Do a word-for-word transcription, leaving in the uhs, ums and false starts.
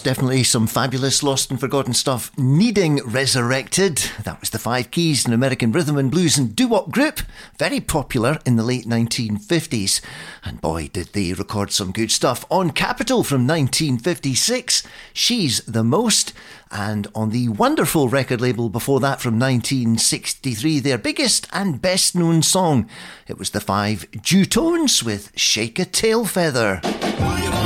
definitely some fabulous lost and forgotten stuff needing resurrected. That was the Five Keys, an American rhythm and blues and doo-wop group, very popular in the late nineteen fifties. And boy, did they record some good stuff. On Capitol from nineteen fifty-six, She's the Most. And on the wonderful record label before that from nineteen sixty-three, their biggest and best known song. It was the Five Dewtones with Shake a Tail Feather.